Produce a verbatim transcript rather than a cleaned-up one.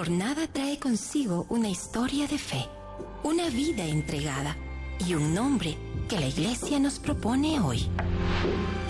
jornada trae consigo una historia de fe, una vida entregada y un nombre que la Iglesia nos propone hoy.